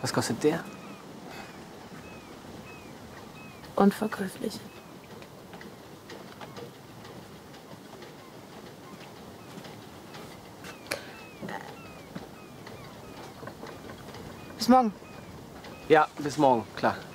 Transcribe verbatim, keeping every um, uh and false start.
Was kostet der? Unverkäuflich. Bis morgen. Ja, bis morgen, klar.